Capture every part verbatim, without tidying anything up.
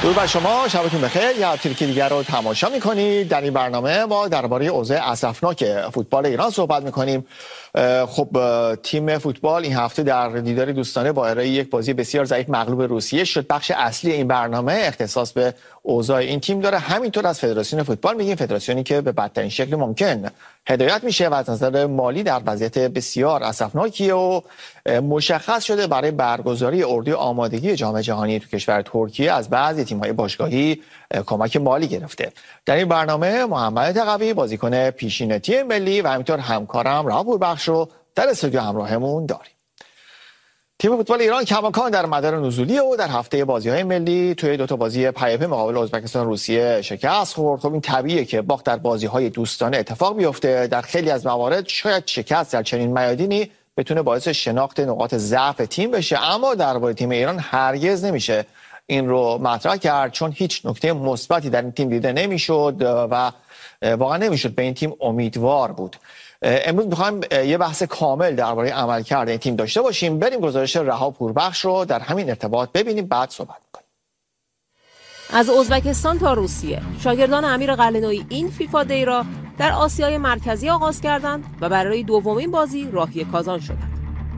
درود بر شما، شبتون بخیر. یه هفته دیگر رو تماشا می‌کنید. در این برنامه ما درباره اوضاع اسفناک فوتبال ایران صحبت می‌کنیم. خب تیم فوتبال این هفته در دیدار دوستانه با ارائه یک بازی بسیار ضعیف مغلوب روسیه شد. بخش اصلی این برنامه اختصاص به اوضاع این تیم داره. همینطور از فدراسیون فوتبال میگیم، فدراسیونی که به بدترین شکل ممکن هدایت میشه و از نظر مالی در وضعیت بسیار اسفناکیه و مشخص شده برای برگزاری اردوی آمادگی جام جهانی تو کشور ترکیه از بعضی تیم‌های باشگاهی کمک مالی گرفته. در این برنامه محمد تقوی بازیکن پیشین تیم ملی و همینطور همکارم رها پوربخش رو در استودیو همراهمون داریم. تیم فوتبال ایران کماکان در مدار نزولی و در هفته بازی‌های ملی توی دو تا بازی پیاپی مقابل ازبکستان روسیه شکست خورد. خب این طبیعیه که باخت در بازی‌های دوستانه اتفاق بیفته. در خیلی از موارد شاید شکست در چنین میادینی بتونه باعث شناخت نقاط ضعف تیم بشه، اما درباره تیم ایران هرگز نمیشه این رو مطرح کرد، چون هیچ نکته مثبتی در این تیم دیده نمیشد و واقعا نمیشد به این تیم امیدوار بود. امروز میخوایم یه بحث کامل درباره عملکرد این تیم داشته باشیم. بریم گزارش رها پوربخش رو در همین ارتباط ببینیم، بعد صحبت می‌کنیم. از ازبکستان تا روسیه، شاگردان امیر قلعه‌نویی این فیفا دی را در آسیای مرکزی آغاز کردند و برای دومین بازی راهی کازان شدند.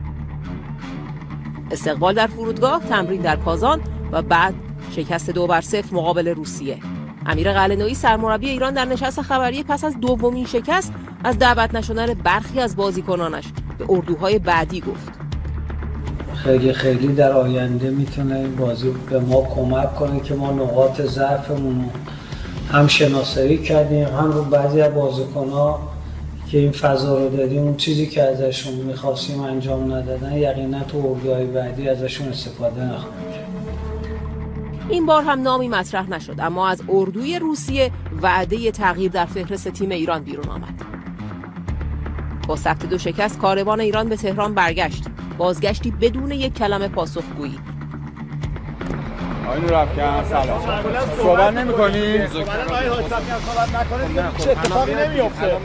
استقبال در فرودگاه، تمرین در کازان و بعد شکست دو بر صفر مقابل روسیه. امیر قلعه‌نویی سرمربی ایران در نشست خبری پس از دومین شکست از دعوت نشدن برخی از بازیکنانش به اردوهای بعدی گفت. خیلی خیلی در آینده میتونه این بازی به ما کمک کنه که ما نقاط ضعفمون هم شناسایی کردیم، هم رو بعضی از بازیکن‌ها که این فضا رو دادیم اون چیزی که ازشون می‌خواستیم انجام ندادن، یقینا تو اردوهای بعدی ازشون استفاده نخواهیم کرد. این بار هم نامی مطرح نشد، اما از اردوی روسیه وعده تغییر در فهرست تیم ایران بیرون آمد. با ثبت دو شکست کاروان ایران به تهران برگشت، بازگشتی بدون یک کلمه پاسخگویی. آقای نورافکن سلام. صحبت نمی‌کنی؟ صحبت آقای حاتمیان صحبت نکنید چه اتفاقی نمی‌افته.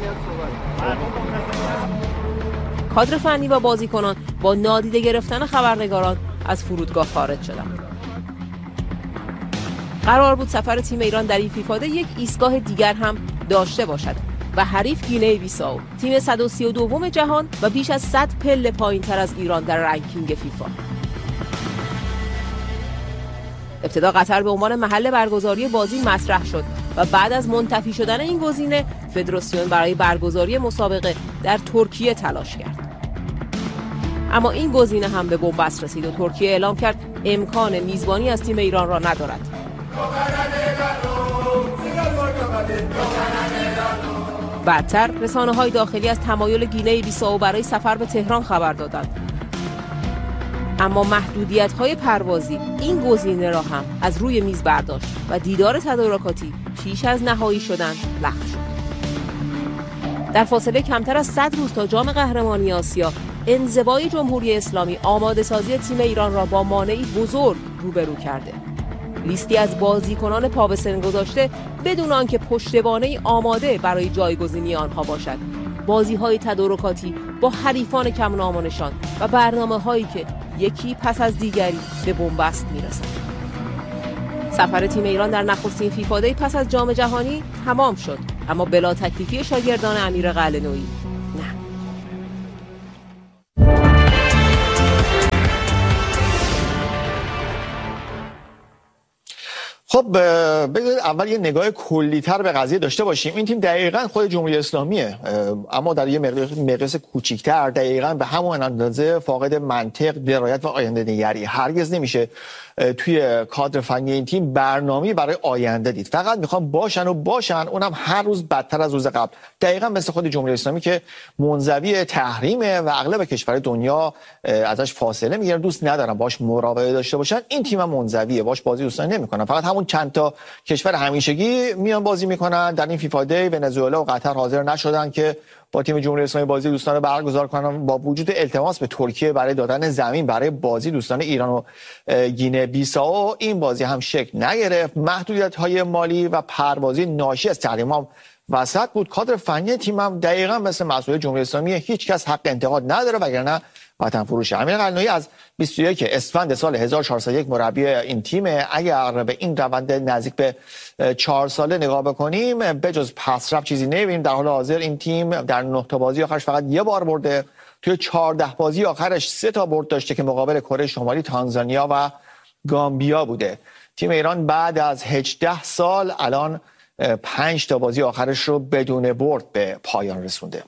کادر فنی و بازیکنان با نادیده گرفتن خبرنگاران از فرودگاه خارج شدند. قرار بود سفر تیم ایران در این فیفا دی یک ایستگاه دیگر هم داشته باشد و حریف گینه بیساو، تیم صد و سی و دوم جهان و بیش از صد پله پایین‌تر از ایران در رنکینگ فیفا. ابتدا قطر به عنوان محل برگزاری بازی مطرح شد و بعد از منتفی شدن این گزینه، فدراسیون برای برگزاری مسابقه در ترکیه تلاش کرد. اما این گزینه هم به بنبست رسید و ترکیه اعلام کرد امکان میزبانی از تیم ایران را ندارد. بعدتر رسانه‌های داخلی از تمایل گینه بیساو برای سفر به تهران خبر دادند. اما محدودیت‌های پروازی این گزینه را هم از روی میز برداشت و دیدار تدارکاتی پیش از نهایی شدن لغو شد. در فاصله کمتر از صد روز تا جام قهرمانی آسیا، انزوای جمهوری اسلامی آماده سازی تیم ایران را با مانعی بزرگ روبرو کرده. لیستی از بازیکنان پا به سن گذاشته بدون آنکه پشتوانه آماده برای جایگزینی آنها باشد، بازی‌های تدارکاتی با حریفان کم نام و نشان و برنامه‌هایی که یکی پس از دیگری به بنبست می‌رسند. سفر تیم ایران در نخستین فیفا دی پس از جام جهانی تمام شد، اما بلا تکلیفی شاگردان امیر قلعه‌نویی نه. خب بذارید اول یه نگاه کلی‌تر به قضیه داشته باشیم. این تیم دقیقاً خود جمهوری اسلامیه، اما در یه مقیاس کوچیک‌تر، دقیقاً به همون اندازه فاقد منطق، درایت و آینده‌نگری. هرگز نمیشه توی کادر فنی این تیم برنامه‌ای برای آینده دید. فقط میخوان باشن و باشن، اونم هر روز بدتر از روز قبل. دقیقاً مثل خود جمهوری اسلامی که منزوی تحریمه و اغلب کشور دنیا ازش فاصله میگیرن، دوست ندارن باش مراوده داشته باشن. این تیم هم منزویه، باش بازی دوستانه نمیکنن. فقط همون چند تا کشور همیشگی میان بازی میکنن. در این فیفا دی ونزوئلا و قطر حاضر نشدن که با تیم جمهوری اسلامی بازی دوستانه برگزار کنن، با وجود التماس به ترکیه برای دادن زمین برای بازی دوستانه ایران و گینه بیساو. این بازی هم شکل نگرفت. محدودیت‌های مالی و پروازی ناشی از تحریم‌ها وسط بود. کادر فنی تیم هم دقیقاً مثل مسئول جمهوری اسلامی، هیچ کس حق انتقاد نداره، وگرنه وطن فروشه. امیر قلعه‌نویی از بیست و یک اسفند سال هزار و چهارصد و یک مربی این تیم. اگر به این روند نزدیک به چهار ساله نگاه بکنیم، بجز پسرفت چیزی نمی‌بینیم. در حال حاضر این تیم در نه تا بازی آخرش فقط یه بار برده، توی چهارده بازی آخرش سه تا برد داشته که مقابل کره شمالی، تانزانیا و گامبیا بوده. تیم ایران بعد از هجده سال الان پنج تا بازی آخرش رو بدون برد به پایان رسونده.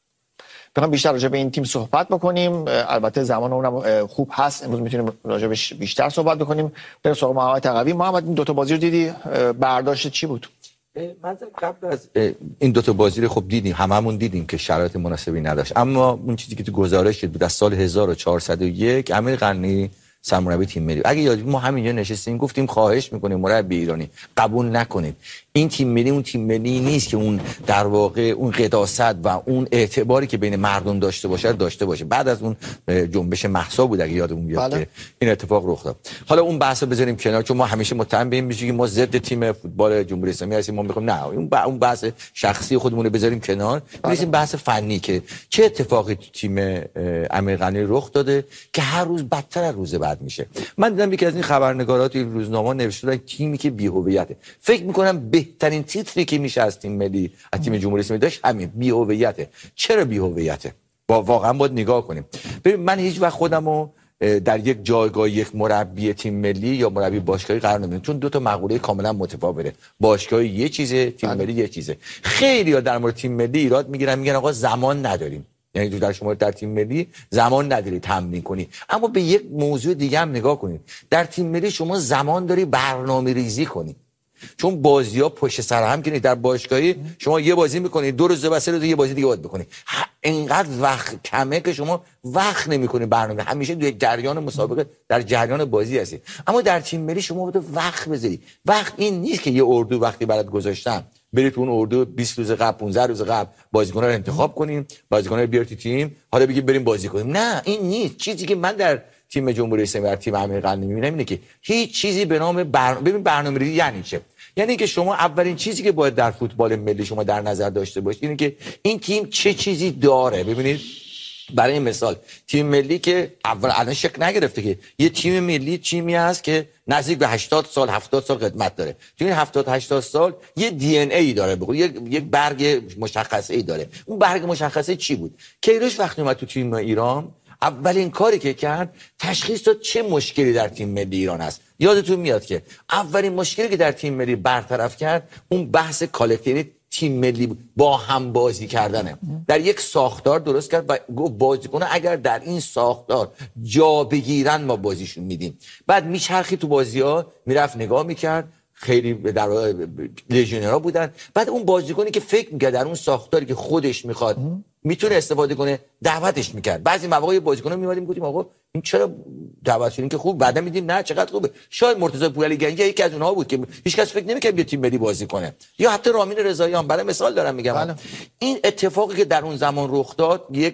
بخوام بیشتر راجع به این تیم صحبت بکنیم، البته زمان اونم خوب هست، امروز میتونیم راجع بهش بیشتر صحبت بکنیم. بریم سراغ محمد تقوی. محمد، این دو تا بازی رو دیدی، برداشت چی بود؟ من قبل از این دو تا بازی رو خب دیدیم، هممون دیدیم که شرایط مناسبی نداشت، اما اون چیزی که تو گزارش بود از سال هزار و چهارصد و یک، امیر قلعه‌نویی سرمربی تیم ملی، اگه یادید ما همینجا نشستیم گفتیم خواهش میکنیم مربی ایرانی قبول نکنید این تیم ملی اون تیم ملی نیست که اون در واقع اون قداست و اون اعتباری که بین مردم داشته باشه داشته باشه. بعد از اون جنبش مهسا بود اگه یادمون بیاد که این اتفاق رخ داد. حالا اون بحثو بذاریم کنار، چون ما همیشه متهم به این میشیم که ما ضد تیم فوتبال جمهوری اسلامی هستیم، ما میگیم نه، اون اون بحث شخصی خودمون رو بذاریم کنار، بریم بحث فنی که چه اتفاقی تو تیم امیر قلعه‌نویی رخ داده که هر روز بدتر از روز بعد میشه. من دیدم یکی از این خبرنگارات این روزنامه نوشته تیمی که بی‌هویته. فکر میکنم بهترین تیتری که میشه از تیم ملی از تیم جمهوری اسلامی داشت همین بی‌هویته. چرا بی‌هویته؟ با واقعا باید نگاه کنیم. ببین من هیچ وقت خودمو در یک جایگاه یک مربی تیم ملی یا مربی باشگاهی قرار نمیدم، چون دو تا مقوله کاملا متفاوته. باشگاهی یه چیزه، تیم ملی یه چیزه. خیلی‌ها در مورد تیم ملی ایراد میگیرن، میگن آقا زمان نداریم. یعنی تو در شما در تیم ملی زمان نداری تمرین کنی. اما به یک موضوع دیگه هم نگاه کنید. در تیم ملی شما زمان داری برنامه ریزی کنی، چون بازی‌ها پشت سر هم کنید. در باشگاهی شما یه بازی میکنید، دو روز بعد سه روز یه بازی دیگه باید بکنید. اینقدر وقت کمه که شما وقت نمی‌کنید برنامه، همیشه توی جریان مسابقه در جریان بازی هستی. اما در تیم ملی شما باید وقت بذاری. وقت این نیست که یه اردو وقتی برات گذاشتم برید تو اون اردو بیست روز قبل پانزده روز قبل بازیکن‌ها رو انتخاب کنیم، بازیکن‌ها رو بیار تو تیم، حالا بگید بریم بازی کنیم. نه، این نیست. چیزی که من در تیم جمهوری اسلامی و تیم امیر قلعه‌نویی می‌بینم اینه که هیچ چیزی به نام برنامه، ببین برنامه‌ریزی یعنی چه؟ یعنی که شما اولین چیزی که باید در فوتبال ملی شما در نظر داشته باشید اینه که این تیم چه چیزی داره. ببینید برای مثال تیم ملی که اول الان شک نگرفته که یه تیم ملی تیمی هست که نزدیک به هشتاد سال هفتاد سال خدمت داره. تو این هفتاد هشتاد سال یه دی ان ای داره، بگو یک یک برگ مشخصه ای داره. اون برگ مشخصه چی بود؟ کیروش وقتی اومد تو تیم ایران اولین کاری که کرد تشخیص داد چه مشکلی در تیم ملی ایران هست. یادتون میاد که اولین مشکلی که در تیم ملی برطرف کرد اون بحث کالکتیو تیم ملی با هم بازی کردنه. در یک ساختار درست کرد و گفت بازیکن اگر در این ساختار جا بگیرن ما بازیشون میدیم. بعد میچرخی تو بازی‌ها، میرفت نگاه میکرد، خیلی در لژیونرها بودن. بعد اون بازیکنی که فکر میکرد در اون ساختاری که خودش میخواد میتونه استفاده کنه دعوتش میکرد. بعضی مواقع بازیکن‌ها میومدیم گفتیم آقا این چرا دعوت شدین که خوب، بعدا میدیم نه چقدر خوبه. شاید مرتضی پویالی گنجی یکی از اونها بود که هیچ کس فکر نمی‌کرد بیا تیم ملی بازی کنه، یا حتی رامین رضاییان. برای مثال دارم میگم بله. این اتفاقی که در اون زمان رخ داد یک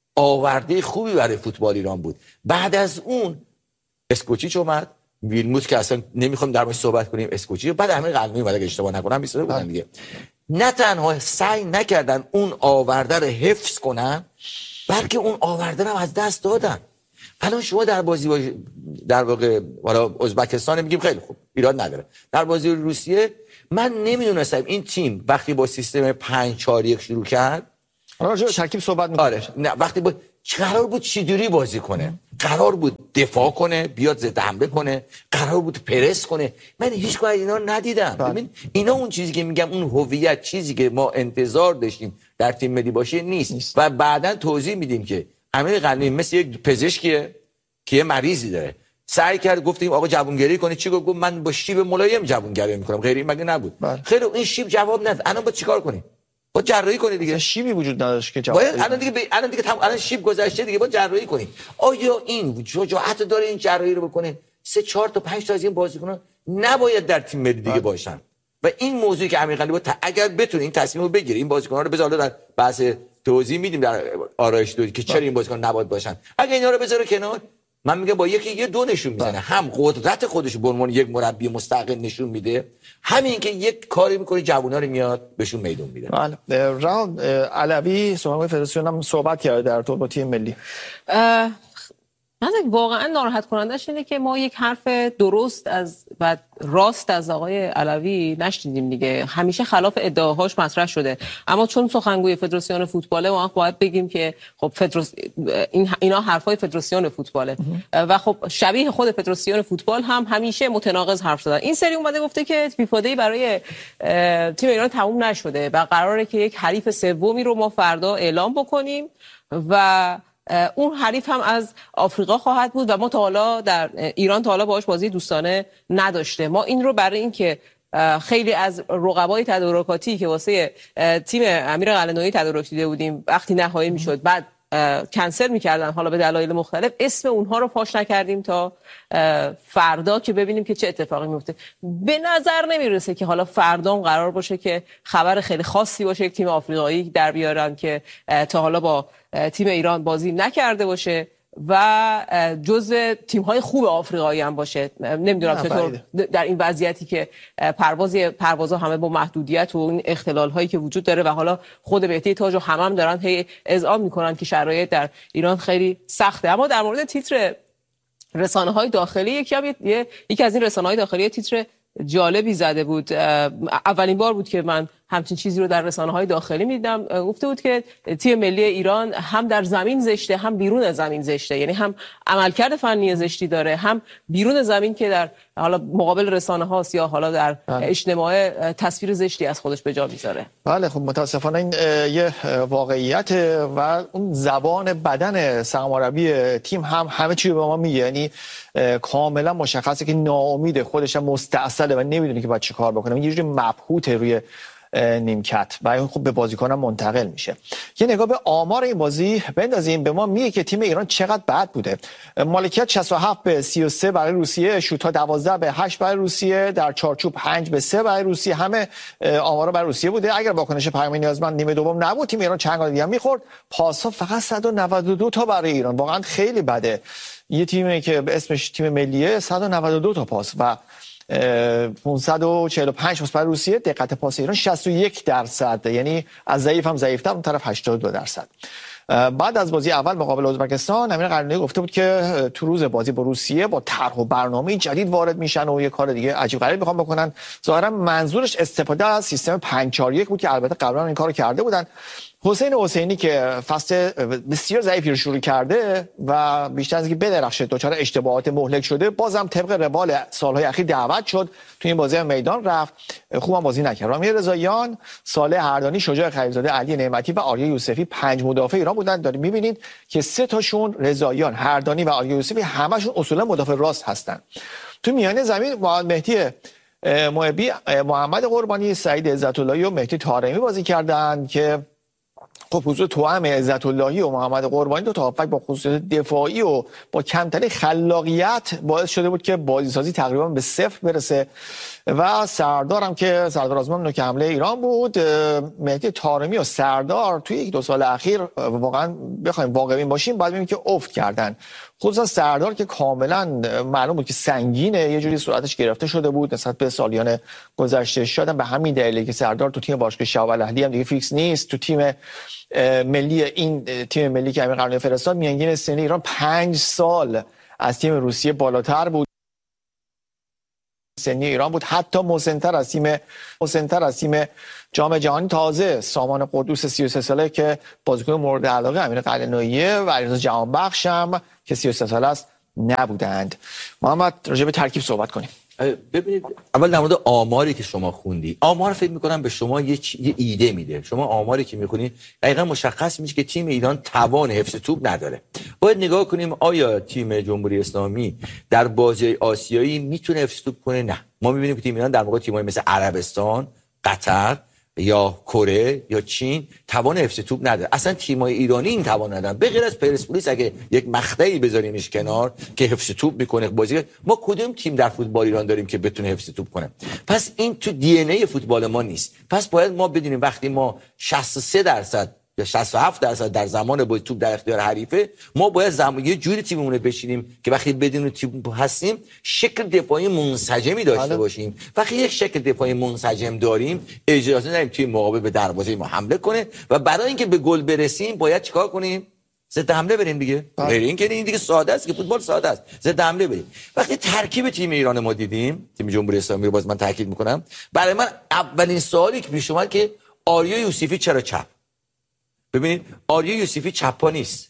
آورده خوبی برای فوتبال ایران بود. بعد از اون اسکوچیچ اومد، ویلموت که اصلا نمیخوام در موردش صحبت کنیم، اسکوچیچ، بعد امیر قلعه‌نویی اومد اگه اشتباه نکنم بیست بودن دیگه. نه تنها سعی نکردن اون آورده رو حفظ کنن، بلکه اون آورده رو از دست دادن. الان شما در بازی باش... در واقع حالا ازبکستان میگیم خیلی خوب ایراد نداره، در بازی روسیه من نمیدونستم این تیم وقتی با سیستم پنج چهار یک شروع کرد، راجع به ترکیب صحبت می‌کنه. آره نه وقتی با قرار بود چجوری بازی کنه، قرار بود دفاع کنه، بیاد ضد حمله کنه، قرار بود پرس کنه. من هیچگاه اینا ندیدم. ببین اینا اون چیزی که میگم اون هویت، چیزی که ما انتظار داشتیم در تیم ملی باشه نیست, نیست. و بعداً توضیح میدیم که امیر قلعه‌نویی مثل یک پزشکیه که یه مریضی داره، سعی کرد گفتیم آقا جوونگری کنه، چی گفت من با شیب ملایم جوونگری میکنم، غیر این مگه نبود. بله. خیلی این شیب جواب نداد، الان با چیکار کنیم؟ با جراحی کنه دیگه. شیبی وجود نداشت که جواب باید الان دیگه ب... الان دیگه تم... الان شیب گذشته دیگه، با جراحی کنی. آیا این شجاعت داره این جراحی رو بکنه؟ سه چهار تا پنج تا از این بازیکنان نباید در تیم ملی دیگه باشن. و این موضوعی که امیر قلعه‌نویی ت... اگر بتونه این تصمیم رو بگیره، این بازیکن‌ها رو بذاره در بحث توضیح میدیم در آرایش دو که چرا این بازیکن نباید باشن. اگه اینا رو بذاره کنار، من میگم با یکی یه دو نشون میزنه، هم قدرت خودش به عنوان یک مربی مستقل نشون میده، همین که یک کاری میکنه جوونا رو میاد بهشون میدون میده. بله. راه علوی سخنگوی فدراسیون هم صحبت کرده در تو با تیم ملی. من واقعا ناراحت کنندش اینه که ما یک حرف درست از و راست از آقای علوی نشنیدیم دیگه. همیشه خلاف ادعاهاش مطرح شده، اما چون سخنگوی فدراسیون فوتباله ما باید بگیم که خب فدراس... این اینا حرفای فدراسیون فوتباله و خب شبیه خود فدراسیون فوتبال هم همیشه متناقض حرف زدن. این سری اومده گفته که فیفا دی برای تیم ایران تموم نشده و قراره که یک حریف سومی رو ما فردا اعلام بکنیم و اون حریف هم از آفریقا خواهد بود و ما تا حالا در ایران تا حالا باهاش بازی دوستانه نداشته. ما این رو برای اینکه خیلی از رقبای تدارکاتی که واسه تیم امیر قلعه‌نویی تدارک دیده بودیم وقتی نهایی میشد بعد کنسل میکردن، حالا به دلایل مختلف اسم اونها رو فاش نکردیم تا فردا که ببینیم که چه اتفاقی میفته. به نظر نمیرسه که حالا فردا قرار باشه که خبر خیلی خاصی باشه یک تیم آفریقایی در بیارن که تا حالا با تیم ایران بازی نکرده باشه و جزء تیم‌های خوب آفریقایی هم باشه. نمیدونم چطور در این وضعیتی که پرواز پروازها همه با محدودیت و این اختلال‌هایی که وجود داره و حالا خود بهتی تاج و همم هم دارن هی اذعان میکنن که شرایط در ایران خیلی سخته. اما در مورد تیتر رسانه‌های داخلی یکی هم یکی از این رسانه‌های داخلی تیتر جالبی زده بود. اولین بار بود که من همچین چیزی رو در رسانه‌های داخلی می‌دیدم. گفته بود که تیم ملی ایران هم در زمین زشته هم بیرون زمین زشته، یعنی هم عملکرد فنی زشتی داره هم بیرون زمین که در حالا مقابل رسانه‌هاست یا حالا در اجتماع تصویر زشتی از خودش به جا میذاره. بله خب متاسفانه این یه واقعیت و اون زبان بدن سرمربی تیم هم همه چی به ما میگه، یعنی کاملا مشخصه که ناامید خودش هم مستعصله و نمیدونه که باید چه کار بکنه، یه جوری مبهوت روی نیمکت و این خب به بازیکنان منتقل میشه. یه نگاه به آمار این بازی بندازیم، به ما میگه که تیم ایران چقدر بد بوده. مالکیت شصت و هفت به سی و سه برای روسیه، شوت‌ها دوازده به هشت برای روسیه، در چارچوب پنج به سه برای روسیه، همه آمارا برای روسیه بوده. اگر واکنش پیام نیازمند نیمه دوم نبود تیم ایران چند گل دیگه میخورد. پاس‌ها فقط صد و نود و دو تا برای ایران، واقعا خیلی بده. یه تیمی که به اسمش تیم ملیه صد و نود و دو تا پاس و پانصد و چهل و پنج پاس برای روسیه. دقت پاس ایران شصت و یک درصد، یعنی از ضعیف هم ضعیف‌تر، اون طرف هشتاد و دو درصد. بعد از بازی اول مقابل ازبکستان امیر قلعه‌نویی گفته بود که تو روز بازی با روسیه با طرح و برنامه جدید وارد میشن و یه کار دیگه عجیب غریب میخوان بکنن. ظاهرا منظورش استفاده از سیستم پنج چهار یک بود که البته قبلا این کارو کرده بودن. حسین حسینی که فصل بسیار ضعیفی رو شروع کرده و بیشتر از اینکه بدرخشه دچار اشتباهات مهلک شده، بازم طبق روال سالهای اخیر دعوت شد تو این بازی میدان رفت، خوبم بازی نکرد. رامین رضاییان، صالح هردانی، شجاع خلیلزاده، علی نعمتی و آریا یوسفی پنج مدافع ایران بودن. دارید می‌بینید که سه تاشون رضاییان، هردانی و آریا یوسفی همشون اصولا مدافع راست هستن. تو میانه زمین محمد مهدی محبی، محمد قربانی، سعید عزت اللهی و مهدی طارمی بازی کردند که خب حضور توأم عزت اللهی و محمد قربانی دو تا هافبک با خصوصیت دفاعی و با کمترین خلاقیت باعث شده بود که بازیسازی تقریبا به صفر برسه و سردار هم که سردار آزمون نوک حمله ایران بود. مهدی طارمی و سردار توی یک دو سال اخیر واقعا بخوایم واقعبین باشیم باید ببینیم که افت کردن، خصوصا سردار که کاملا معلوم بود که سنگینه، یه جوری سرعتش گرفته شده بود نسبت به سالیان گذشته. شاید به همین دلیله که سردار تو تیم باشگاه شعب الاهلی هم دیگه فیکس نیست. تو تیم ملی این تیم ملی که امیر قلعه‌نویی فرستاد میانگین سنی ایران پنج سال از تیم روسیه بالاتر بود، سنی ایران بود، حتی مسن‌تر از تیم مسن‌تر از تیم جام جهانی. تازه سامان قدوس سی و سه ساله که بازیکن مورد علاقه امیر قلعه‌نویی و علیرضا جهانبخش هم که سی و سه ساله است نبودند. محمد راجع به ترکیب صحبت کنیم. ببینید اول در مورد آماری که شما خوندی، آمار فکر می‌کنم به شما یه, چ... یه ایده میده. شما آماری که می‌خونی دقیقاً مشخص میشه که تیم ایران توان حفظ توپ نداره. باید نگاه کنیم آیا تیم جمهوری اسلامی در بازی آسیایی میتونه حفظ توپ کنه؟ نه. ما می‌بینیم که تیم ایران در مقابل تیم‌های مثل عربستان، قطر یا کره یا چین توان حفظ توپ نداره. اصلا تیم‌های ایرانی این توان ندارن، به غیر از پرسپولیس اگه یک مقطعی بذاریمش کنار که حفظ توپ میکنه بازی. ما کدوم تیم در فوتبال ایران داریم که بتونه حفظ توپ کنه؟ پس این تو دی ان ای فوتبال ما نیست. پس باید ما بدونیم وقتی ما شصت و سه درصد یا شصت و هفت درصد در زمان با توپ در اختیار حریفه، ما باید زمان یه جوری تیممون رو بشینیم که وقتی بدون تیم هستیم شکل دفاعی منسجمی داشته بله. باشیم. وقتی یک شکل دفاعی منسجم داریم اجازه ندیم تیم مقابل به دروازه ما حمله کنه و برای اینکه به گل برسیم باید چیکار کنیم؟ ضد حمله بریم دیگه. غیر این که این دیگه ساده است که فوتبال ساده است. ضد حمله بریم. وقتی ترکیب تیم ایران ما دیدیم، تیم جمهوری اسلامی رو باز من تاکید میکنم، برای من اولین سوالی که پیش اومد که آریا یوسفی چرا چپ؟ ببینید آریا یوسفی چپا نیست.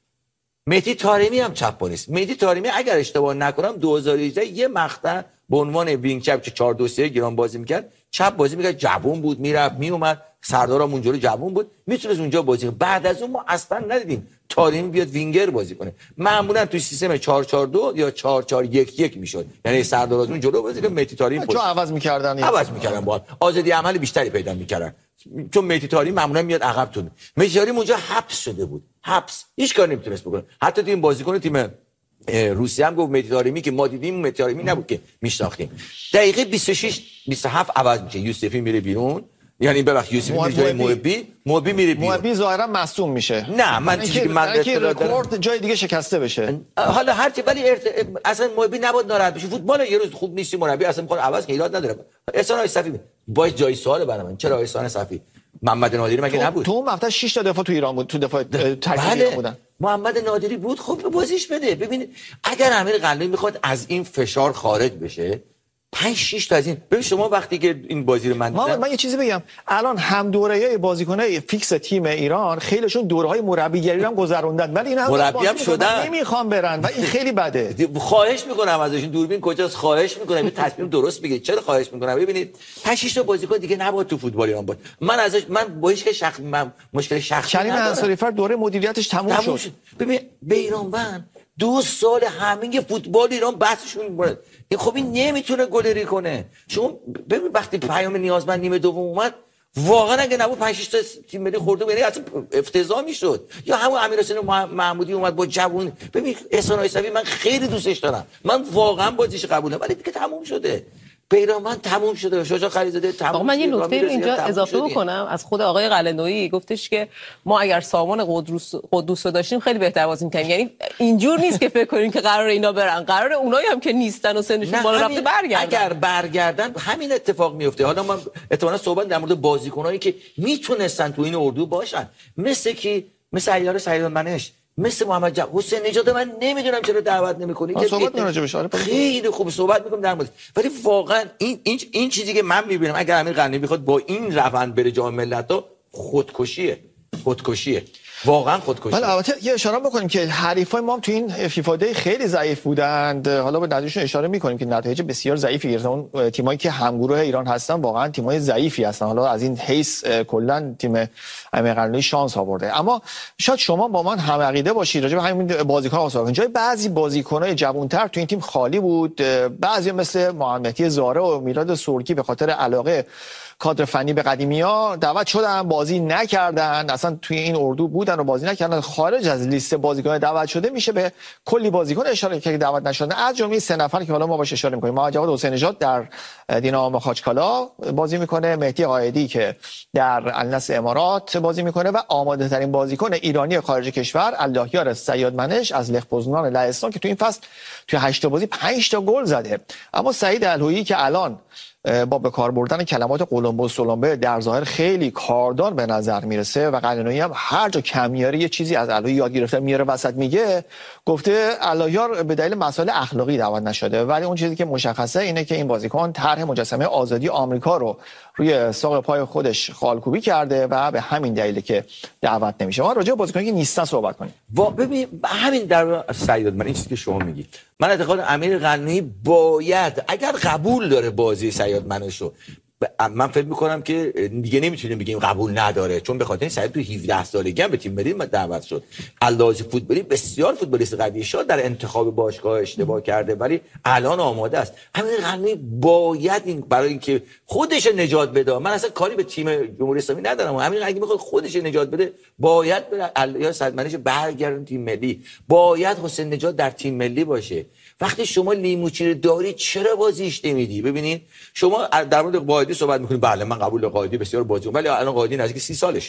مهدی طارمی هم چپا نیست. مهدی طارمی اگر اشتباه نکنم دو هزار و هجده یه مقطع به عنوان وینگ چپ که چهار دو سه گران بازی میکرد، چپ بازی میکرد، جوون بود، میرفت میومد، سردارم اونجوری جوون بود، میتونست اونجا بازی کنه. بعد از اون ما اصلا ندیدیم طارمی بیاد وینگر بازی کنه. معمولا تو سیستم چهار چهار دو یا چهار چهار یک یک میشد. یعنی سردار از اون جلو بازی کنه، مهدی طارمی چون عوض میکردن عوض میکردن با آزادی عمل بیشتری پیدا میکردن. چون مهدی طارمی معمولا میاد عقب تون. مهدی طارمی اونجا حبس شده بود. حبس. هیچ کار نمیتونست بکنه. حتی تیم بازیکن تیم روسیه هم گفت مهدی طارمی که ما دیدیم مهدی طارمی نبود که میشناختیم. دقیقه بیست و شش بیست و هفت عوض میشه. یوسفی میره بیرون. یعنی ببخشید یوسفی میره جای محبی، محبی میره بیرون. محبی ظاهرا مصدوم میشه. نه من چیزی که من رکورد جای دیگه شکسته بشه. حالا هر چی ولی ارت... اصلا محبی نباید ناراحت بشه. فوتبال یه روز خوب نیستی مربی اصلا میخواد عوض کنه، ایراد نداره. احسان صفی باید جای سوال برام من چرا احسان صفی محمد نادری مگه نبود؟ تو اون مقطع شش تا دفاع تو ایران بود، تو دفاع ترکیبی بله. بودن. محمد نادری بود، خب بازیش بده. ببینید اگر امیر قلعه‌ای میخواد از این فشار خارج بشه پنج شش تا از این، ببین شما وقتی که این بازی رو من دیدم، من یه چیزی بگم، الان هم دوره‌ای بازیکنای فیکس تیم ایران خیلیشون دوره‌های مربیگری هم گذروندن، ولی اینا مربی هم شدن نمیخوان برن و این خیلی بده. خواهش میکنم ازشون دوربین کجاست، خواهش میکنم این تصمیم درست بگیرید. چرا خواهش میکنم؟ ببینید پنج شش تا بازیکن دیگه نباید تو فوتبال ایران باشه. من ازش من با هیچ شخص من مشکل شخصی ندارم. کریم انصاری فر دوره مدیریتش تموم شد. شد. ببین به ایران ون دو سال همه فوتبال ایران بحثشون بود. این خب این نمیتونه گلری کنه. چون ببین وقتی پیام نیازمند نیمه دوم اومد واقعا اگه نبود پنج شش تا تیم ملی خورده یعنی اصلا افتضاح میشد. یا همون امیرحسین محمودی اومد با جوون. ببین احسان عیسوی من خیلی دوستش دارم، من واقعا بازیش قبوله، ولی دیگه تموم شده. پیرامون تموم شده. شجاع خلیزاده تموم شده. من یه نکته رو اینجا اضافه بکنم از خود آقای قلعه‌نویی. گفتش که ما اگر سامان قدوس قدوس رو داشتیم خیلی بهتر بازی می‌کردیم. یعنی اینجور نیست که فکر کنیم که قرار اینا برن، قرار اونایی هم که نیستن و سنشون بالا رفته برگردن. اگر برگردن همین اتفاق میفته. حالا من احتمالاً صحبت در مورد بازیکنایی که میتونستن تو این اردو باشن، مثل کی مثل علیار سعیدالمنش، مثل محمد جعفر، حسین نژاد. من نمیدونم چرا دعوت نمی‌کنی که صحبت راجع بهش. خیلی خوب صحبت می‌کنم در مورد، ولی واقعا این این این چیزی که من می‌بینم اگر امیر قلعه‌ای بخواد با این روند بره جام ملت‌ها خودکشیه. خودکشیه. واقعا خودکشی. ولی البته یه اشاره بکنیم که حریفای ما هم تو این فیفا دی خیلی ضعیف بودند. حالا به نتایجشون اشاره می‌کنیم که نتایج بسیار ضعیفی گرفتن. اون تیمایی که همگروه ایران هستن واقعا تیمای ضعیفی هستن. حالا از این حیث کلا تیم امیر قلعه‌ای شانس آورده. اما شاید شما با من هم عقیده باشید راجع به همین بازیکن‌ها صحبت کنید. جای بعضی بازیکن‌های جوان‌تر تو این تیم خالی بود. بعضی مثل محمد مهدی زاره و میلاد سورکی به خاطر علاقه کادر فنی به قدیمی‌ها دعوت شدن، بازی نکردن، اصلا توی این اردو بودن و بازی نکردن. خارج از لیست بازیکن دعوت شده میشه به کلی بازیکن اشاره که دعوت نشدن، از جمله سه نفر که حالا ما باش اشاره می‌کنیم. محمد جواد حسین نژاد در دینamo ماخاچکالا بازی میکنه، مهدی قائدی که در النصر امارات بازی میکنه و آماده ترین بازیکن ایرانی خارج کشور اللهیار سیادمنش از لخ پوزنان لهستان که تو این فصل توی هشت بازی پنج تا گل زده. اما سعید الهویی که الان با به کار بردن کلمات قلمبو سلمبه در ظاهر خیلی کاردان به نظر میرسه و قلعه‌نویی هم هر جا کم میاره یه چیزی از الهویی یاد گرفته میاره وسط میگه، گفته اللهیار به دلیل مسائل اخلاقی دعوت نشده، ولی اون چیزی که مشخصه اینه که این بازیکن طرح مجسمه آزادی آمریکا رو روی ساق پای خودش خالکوبی کرده و به همین دلیله که دعوت نمیشه. ما راجع به بازیکنی که نیستن صحبت کنیم. وا ببین همین در سعید من این چیزی که شما میگید، من اعتقاد امیر قلعه‌ای باید اگر قبول داره بازی سیادمنش رو، من فکر میکنم که دیگه نمیتونیم بگیم قبول نداره، چون به خاطر این سعید تو هفده سالگی هم به تیم ملی دعوت شد. اللحاظ فوتبالی بسیار فوتبالیست قوی شد، در انتخاب باشگاه اشتباه کرده ولی الان آماده است. همین قلعه‌ای باید این برای اینکه خودش نجات بده، من اصلا کاری به تیم جمهوری اسلامی ندارم، همین اگه میخواد خودش نجات بده باید بره یا سیادمنش برگردون تیم ملی، باید حسین نژاد در تیم ملی باشه. وقتی شما لیموچی داری چرا بازیش نمیدی؟ ببینید شما در مورد قائدی صحبت میکنید، بله من قبول قائدی بسیار بازیکن، ولی الان قائدی نزدیک سی سالشه،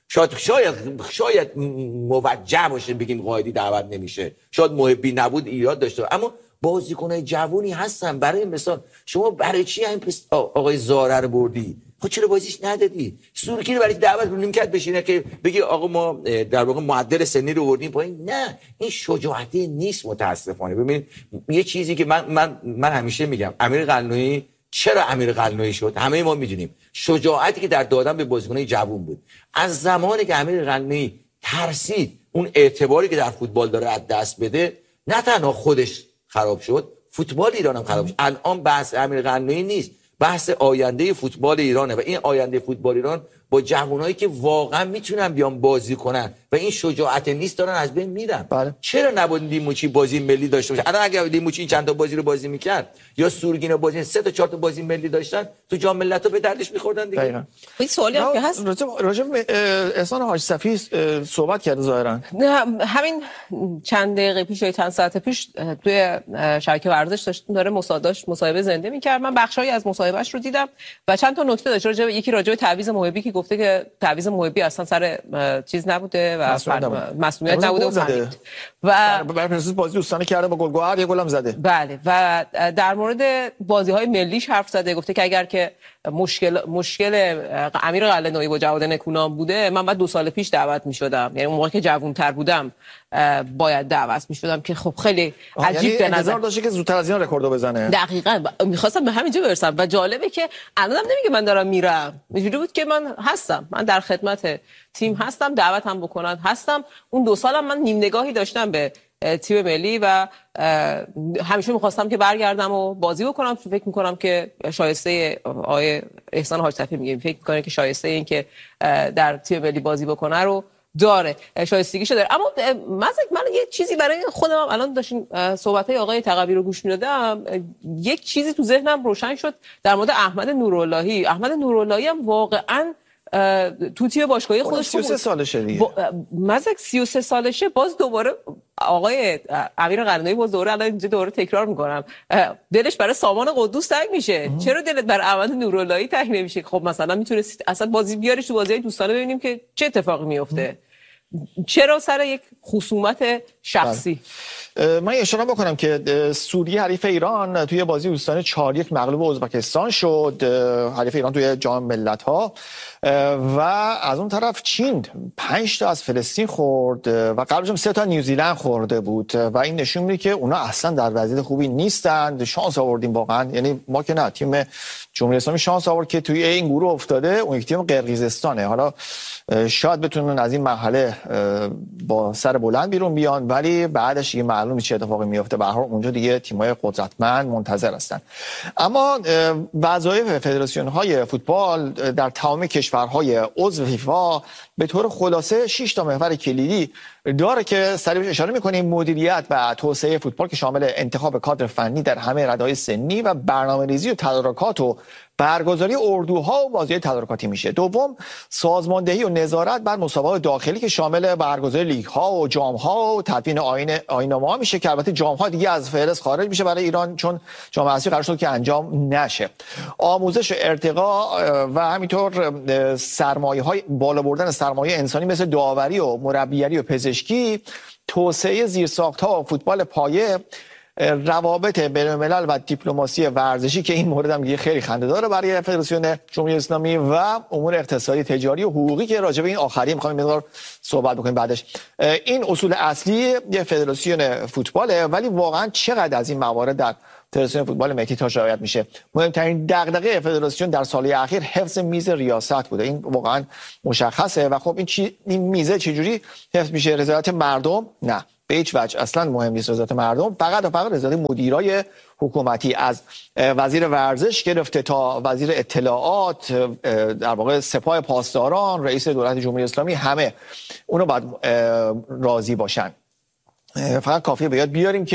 شاید شاید شاید موجه باشه بگیم قائدی دعوت نمیشه، شاید محبی نبود ایراد داشته، اما بازیکنای جوونی هستن. برای مثال شما برای چی این آقای زاره رو بردی؟ خب چرا بازیش ندادی؟ سورکی رو برای دعوت نمی‌کرد بشینه که بگی آقا ما در واقع معدل سنی رو آوردیم پایین؟ نه، این شجاعتی نیست متاسفانه. ببینید یه چیزی که من من من همیشه میگم، امیر قلنویی چرا امیر قلنویی شد؟ همه ما میدونیم شجاعتی که در دادن به بازیکنای جوون بود. از زمانی که امیر قلنویی ترسید اون اعتباری که در فوتبال داره از دست بده، نه تنها خودش خراب شد، فوتبال ایران هم خراب شد. الان بحث امیر قلنویی نیست، بحث آینده فوتبال ایرانه و این آینده فوتبال ایران با جوانایی که واقعا میتونن بیان بازی کنن و این شجاعت نیست دارن از بین میرن. بله. چرا نباید لیموچی بازی ملی داشته باشه؟ الان اگه لیموچی چند تا بازی رو بازی میکرد یا سورگین بازی سه تا چهار تا بازی ملی داشتن تو جام ملت‌ها به دردش میخوردن دیگه. دقیقاً. این سوالی هم که هست راجع به احسان حاج صفی صحبت کرده ظاهرا. همین چند دقیقه پیش یا چند ساعت پیش توی شبکه ورزش داشت داره مصاحبه مصاحبه زنده میکرد. من بخشایی از مصاحبهش رو دیدم و چند تا نکته داشت. راجع به یکی راجع به تعویض محبی که گفته که تعویض محبی اصلا سر چیز نبوده و مسئولیت نبوده و فهمید و برای پرسپولیس بازی دوستانه کرده با گلگهر یه گلم زده. بله و در مورد بازی‌های ملیش حرف زده. گفته که اگر که مشکل مشکل امیر قلنویی با جواد نکونام بوده، من بعد دو سال پیش دعوت می‌شدم، یعنی اون موقع که جوان‌تر بودم باید دعوت می‌شدم، که خب خیلی عجیب یعنی به نظر انتظار داشته که زودتر از این رکوردو بزنه. دقیقاً می‌خواستم به همینجا برسم و جالبه که الانم نمیگه من دارم میرم، اینجوری بود که من هستم، من در خدمت تیم هستم، دعوتم بکنن هستم. اون دو سالم من نیم نگاهی داشتم به تیم ملی و همیشه می‌خواستم که برگردم و بازی بکنم. فکر می‌کنم که شایسته آقای احسان حاج صفی میگه، فکر می‌کنه که شایسته این که در تیم ملی بازی بکنه رو داره، شایستگیشو داره. اما مثلا من یه چیزی برای خودم هم الان داشتین صحبت‌های آقای تقوی رو گوش می‌دادم، یک چیزی تو ذهنم روشن شد در مورد احمد نوراللهی. احمد نوراللهی هم واقعاً تو تیم باشگاهی خودش سی و سه سالشه دیگه. با... مزک سی و سه سالشه. باز دوباره آقای امیر قلنویی باز دوباره الان اینجا دوباره تکرار میکنم، دلش برای سامان قدوس تنگ میشه. چرا دلت برای احمد نوراللهی تنگ نمیشه؟ خب مثلا میتونست اصلا بازی بیاریش تو بازی دوستانه ببینیم که چه اتفاقی میفته. چرا سر یک خصومت شخصی؟ من اشاره بکنم که سوریه حریف ایران توی بازی دوستانه چهار یک مغلوب ازبکستان شد، حریف ایران توی جام ملت‌ها، و از اون طرف چین پنج تا از فلسطین خورد و قبلش هم سه تا نیوزیلند خورده بود و این نشون میده که اونا اصلا در وضعیت خوبی نیستند. شانس آوردیم واقعا، یعنی ما که نه، تیم جمهوری اسلامی شانس آورد که توی این گروه افتاده، اون یک تیم قرقیزستانه. حالا شاید بتونن از این مرحله با سر بلند بیرون بیان، ولی بعدش دیگه معلومه چه اتفاقی میفته. به هر حال اونجا دیگه تیم‌های قدرتمند منتظر هستن. اما وظایف فدراسیون‌های فوتبال در تمام کشورهای عضو فیفا به طور خلاصه شش تا محور کلیدی داره که سریع بهش اشاره می‌کنیم: مدیریت و توسعه فوتبال که شامل انتخاب کادر فنی در همه رده‌های سنی و برنامه‌ریزی و تدارکات و برگزاری اردوها و بازی تدارکاتی میشه. دوم، سازماندهی و نظارت بر مسابقات داخلی که شامل برگزاری لیگ‌ها و جام‌ها و تدوین آیین آیین‌نامه‌ها میشه که البته جام‌ها دیگه از فهرست خارج میشه برای ایران چون جام اسیایی قرار شد که انجام نشه. آموزش و ارتقا و همینطور سرمایه‌های بالا بردن سرمایه انسانی مثل داوری و مربیگری و پزشکی، توسعه زیرساخت‌ها و فوتبال پایه، روابط بین‌الملل و دیپلماسی ورزشی که این مورد هم دیگه خیلی خنده‌داره برای فدراسیون جمهوری اسلامی، و امور اقتصادی، تجاری و حقوقی که راجع به این آخری می‌خوایم مقدار صحبت بکنیم بعدش. این اصول اصلی یه فدراسیون فوتباله، ولی واقعا چقدر از این موارد در فدراسیون فوتبال ملی تا رعایت میشه؟ مهمترین دغدغه فدراسیون در سال‌های اخیر حفظ میز ریاست بوده. این واقعا مشخصه و خب این چی این میزه چجوری حفظ میشه؟ رضایت مردم؟ نه، به هیچ وجه اصلا مهم نیست رضایت مردم، فقط و فقط رضایت مدیرای حکومتی، از وزیر ورزش گرفته تا وزیر اطلاعات، در واقع سپاه پاسداران، رئیس دولت جمهوری اسلامی، همه اونو باید راضی باشن. فقط کافیه به یاد بیاریم که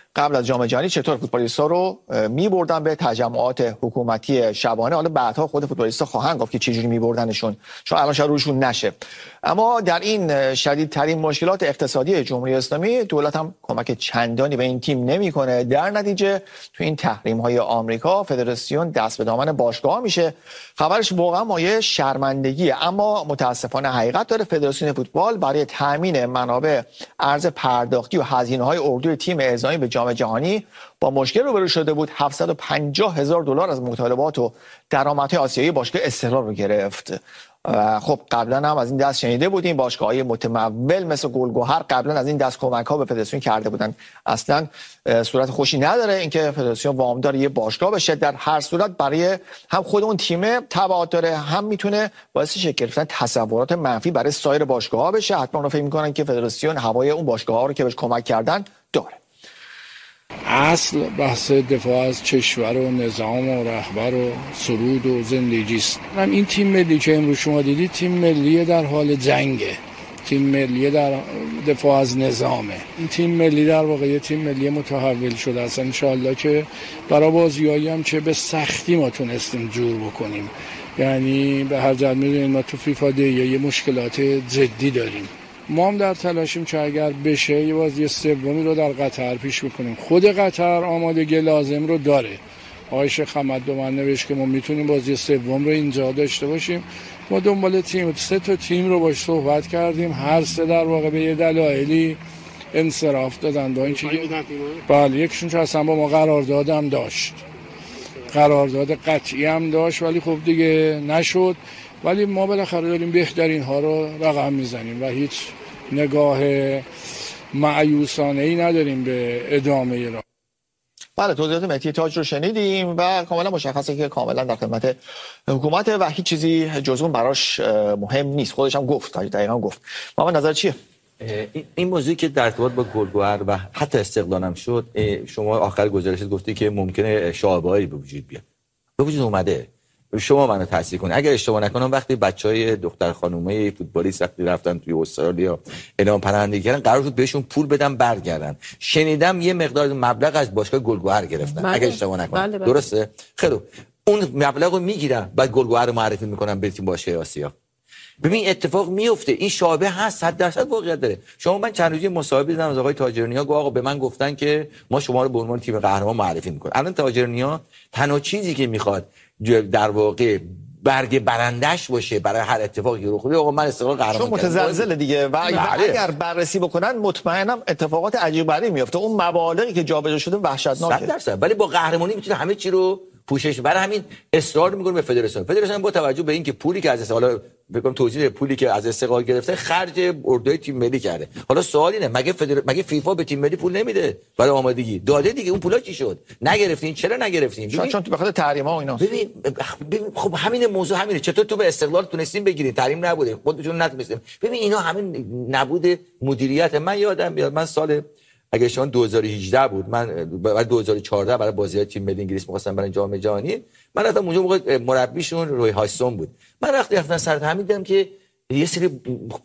قبل از جام جهانی چطور فوتبالیست‌ها رو می‌بردن به تجمعات حکومتی شبانه. حالا بعدها خود فوتبالیست‌ها خواهند گفت که چه جوری می‌بردنشون، چون الان شاید روشون نشه. اما در این شدیدترین مشکلات اقتصادی جمهوری اسلامی دولت هم کمک چندانی به این تیم نمی‌کنه. در نتیجه تو این تحریم‌های آمریکا فدراسیون دست به دامن باشگاه‌ها میشه. خبرش واقعا مایه شرمندگیه، اما متاسفانه حقیقت داره. فدراسیون فوتبال برای تامین منابع ارز پرداختی و هزینه‌های اردوی تیم اعزامی به جام جهانی با مشکل روبرو شده بود. هفتصد و پنجاه هزار دلار از مطالبات و درآمدهای آسیایی باشگاه استقلال رو گرفت. خب قبلا هم از این دست شنیده بودیم، باشگاه‌های متمول مثل گلگهر قبلا از این دست کمک‌ها به فدراسیون کرده بودن. اصلا صورت خوشی نداره اینکه فدراسیون وامدار یه باشگاه بشه. در هر صورت برای هم خود اون تیم تبعات داره، هم میتونه باعث شکل گرفتن تصورات منفی برای سایر باشگاه‌ها بشه. حتما اون فکر می‌کنن که فدراسیون هوای اون باشگاه‌ها رو که بهش کمک کردن داره. اصل بحث دفاع از کشور و نظام و رهبر و سرود و زندگی است. این تیم ملی که امروز شما دیدید تیم ملی در حال جنگه، تیم ملی در دفاع از نظامه. این تیم ملی در واقع تیم ملی متحول شده است. ان شاء الله که برای بازیایی هم که به سختی ما تونستیم جور بکنیم، یعنی به هر جهت می‌دونید ما تو فیفا دی یه مشکلات جدی داریم. ما هم در تلاشیم که اگر بشه یه بازی سومی رو در قطر پیش بکنیم. خود قطر آمادگی لازم رو داره. آقای شیخ حمد دو من نوشت که ما میتونیم بازی سوم رو اینجا داشته باشیم. ما دنبال تیم سه تا تیم رو باش صحبت کردیم، هر سه در واقع به یه دلایلی انصراف دادن. با اینکه بله یکشون که اصلا با ما قرارداد هم داشت، قرارداد قطعی هم داشت، ولی خب دیگه نشد. ولی ما بالاخره داریم بهترین ها رو رقم میزنیم و هیچ نگاه مایوسانه ای نداریم به ادامه راه. بله، توضیحات مهدی تاج رو شنیدیم و کاملا مشخصه که کاملا در خدمت حکومت و هیچ چیزی جز اون براش مهم نیست. خودش هم گفت، دقیقاً گفت. محمد نظر چیه؟ این موضوعی که در ارتباط با گلگهر و حتی استقلال هم شد، شما آخر گزارشت گفتی که ممکنه شعبه‌ای به وجود بیاد. به وجود اومده. شما منو تصحیح کنید اگر اشتباه نکنم وقتی بچهای دختر خانومه فوتبالیست وقتی رفتن توی استرالیا اعلام پناهندگی کردن، قرار بود بهشون پول بدن برگردن. شنیدم یه مقدار مبلغ از باشگاه گلگهر گرفتن. بله. اگر اشتباه نکنم. بله بله. درسته؟ خیلی اون مبلغ رو میگیرن بعد گلگهر رو معرفی میکنن به تیم باشگاه آسیا. ببین اتفاق میفته، این شابه هست، صد درصد واقعیت داره. شما من چند روزی مصاحبه دیدم از آقای تاجرنیا، گفت آقا به من گفتن که ما شما رو به عنوان تیم قهرمان معرفی میکنیم. الان تاجرنیا تنها چیزی که میخواد در واقع برگ برندش باشه برای هر اتفاقی که رخ بده. آقا من استقلال قهرمان چون متزلزل دیگه و اگر بررسی بکنن مطمئنم اتفاقات عجیب غریبی میفته. اون مبالغی که جابجا شده وحشتناکه. صد درصد. ولی با قهرمانی میتونه همه چی رو پوشش. برای همین اصرار میکنه به فدراسیون. فدراسیون با توجه به اینکه پولی که از استقلال بگم توضیح پولی که از استقلال گرفته خرج اردوی تیم ملی کرده. حالا سوال اینه مگه فدر... مگه فیفا به تیم ملی پول نمیده برای آمادگی؟ داده دیگه. اون پولا چی شد؟ نگرفتین؟ چرا نگرفتین؟ چون چون تو بخاطر تحریم‌ها و اینا. ببین ببین خب همین موضوع همینه. چطور تو به استقلال تونستین بگیرین؟ تحریم نبوده، خودتون نتونستین. ببین اینا همین نبود مدیریت. من یادم میاد من سال اگه شما دو هزار و هجده بود، من برای دو هزار و چهارده برای بازی تیم ملی انگلیس می‌خواستم برای جام جهانی، من رفتم اونجا. موقع مربیشون روی هایسون بود. من رفتم رفتم سر همین دیدم که یه سری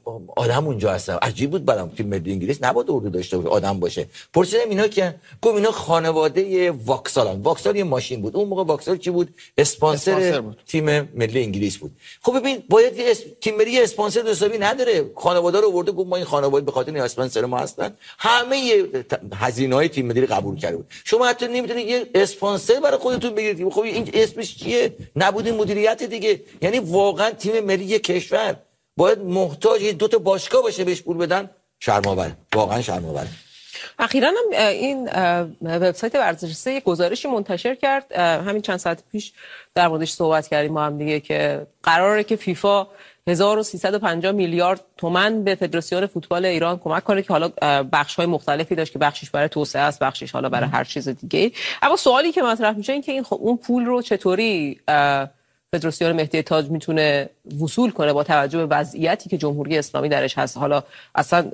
آدم اونجا هستن. عجیب بود برام تیم ملی انگلیس نباید اردو داشته باشه، آدم باشه. پرسیدم اینا که گفت اینا خانواده واکسالن. واکسال یه ماشین بود. اون موقع واکسال چی بود؟ اسپانسر بود. تیم ملی انگلیس بود. خب ببین باید اس... تیم ملی اسپانسر حسابی نداره. خانواده رو آورده گفت ما این خانواده به خاطر این اسپانسر ما هستن. همه هزینه‌های تیم ملی رو قبول کرده بود. شما حتی نمیتونید یه اسپانسر برای خودتون بگیرید. خب این اسمش چیه؟ نبود مدیریت دیگه. یعنی واقعا تیم ملی کشور باید محتاج دو تا باشگاه باشه بهش پول بدن. شرم‌آور، واقعا شرم‌آور. اخیراً هم این وبسایت ورزش سه یک گزارشی منتشر کرد، همین چند ساعت پیش در موردش صحبت کردیم با هم دیگه، که قراره که فیفا هزار و سیصد و پنجاه میلیارد تومان به فدراسیون فوتبال ایران کمک کنه که حالا بخش‌های مختلفی داشت که بخشش برای توسعه است، بخشش حالا برای هر چیز دیگه. اما سوالی که مطرح میشه این که این خب اون پول رو چطوری فدراسیون مهدی تاج میتونه وصول کنه با توجه به وضعیتی که جمهوری اسلامی درش هست. حالا اصلا